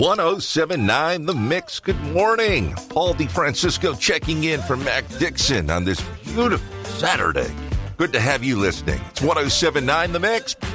1079 The Mix. Good morning. Paul DeFrancisco checking in for Mac Dixon on this beautiful Saturday. Good to have you listening. It's 1079 The Mix.